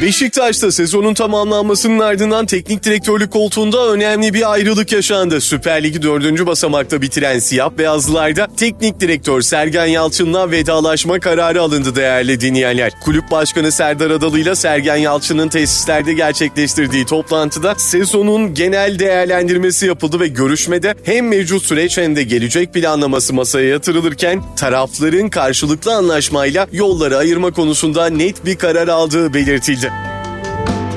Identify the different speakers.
Speaker 1: Beşiktaş'ta sezonun tamamlanmasının ardından teknik direktörlük koltuğunda önemli bir ayrılık yaşandı. Süper Lig'i 4. basamakta bitiren Siyah Beyazlılar'da teknik direktör Sergen Yalçın'la vedalaşma kararı alındı değerli dinleyenler. Kulüp Başkanı Serdar Adalı ile Sergen Yalçın'ın tesislerde gerçekleştirdiği toplantıda sezonun genel değerlendirmesi yapıldı ve görüşmede hem mevcut süreç hem de gelecek planlaması masaya yatırılırken tarafların karşılıklı anlaşmayla yolları ayırma konusunda net bir karar aldığı belirtildi.